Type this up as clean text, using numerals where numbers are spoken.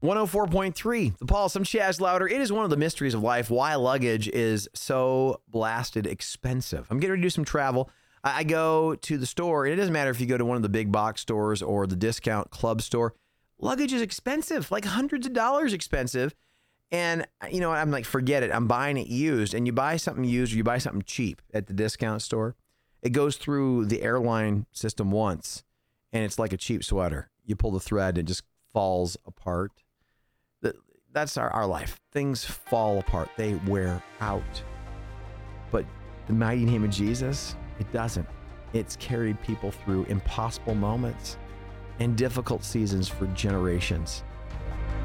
104.3, The Pulse. I'm Chaz Louder. It is one of the mysteries of life why luggage is so blasted expensive. I'm getting ready to do some travel. I go to the store, and it doesn't matter if you go to one of the big box stores or the discount club store. Luggage is expensive, like hundreds of dollars expensive. And, you know, I'm like, forget it. I'm buying it used. And you buy something used or you buy something cheap at the discount store. It goes through the airline system once, and it's like a cheap sweater. You pull the thread, and it just falls apart. That's our life. Things fall apart. They wear out. But the mighty name of Jesus, it doesn't. It's carried people through impossible moments and difficult seasons for generations.